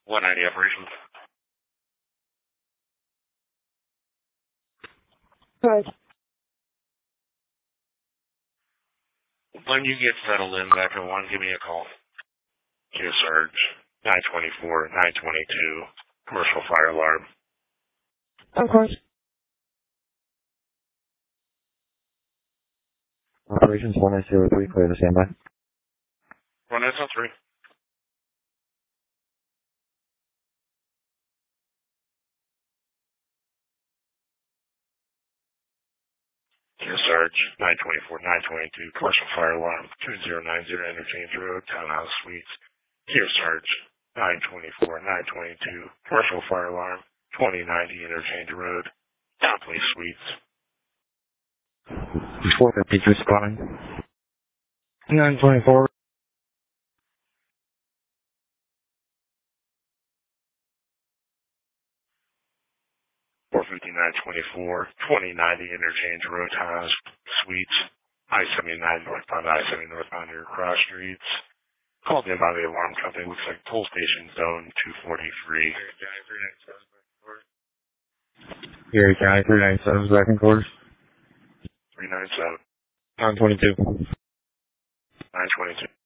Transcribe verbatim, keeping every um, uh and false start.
one ninety operations. Right. When you get settled in back in one, give me a call. Q Sarge, nine twenty-four, nine twenty-two, commercial fire alarm. Of course. Operations one nine zero three, clear to standby. one nine zero three. Q Sarge, nine twenty-four, nine twenty-two, commercial fire alarm, two zero nine zero Interchange Road, Townhouse Suites. Q Sarge, nine twenty-four, nine twenty-two, commercial fire alarm, twenty ninety Interchange Road, Downplay Suites. four fifty-two spawning. nine twenty-four. four fifty-nine twenty-four, twenty ninety Interchange Road, Townhouse Suites, I seventy-nine northbound, I seventy northbound near Cross Streets. Called in by the alarm company. Looks like toll station zone two forty-three. Erie County three ninety-seven is back in quarters. three ninety-seven. nine twenty-two. nine twenty-two.